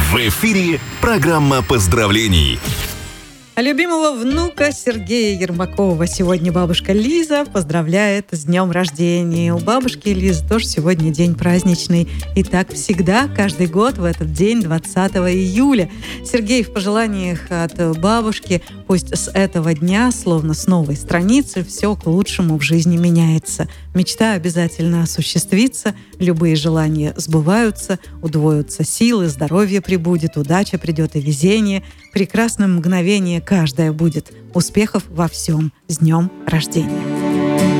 В эфире программа поздравлений. Любимого внука Сергея Ермакова сегодня бабушка Лиза поздравляет с днем рождения. У бабушки Лизы тоже сегодня день праздничный. И так всегда, каждый год в этот день, 20 июля. Сергей, в пожеланиях от бабушки: пусть с этого дня, словно с новой страницы, все к лучшему в жизни меняется. Мечта обязательно осуществится, любые желания сбываются, удвоятся силы, здоровье прибудет, удача придет и везение. Прекрасное мгновение каждое будет. Успехов во всем. С днем рождения!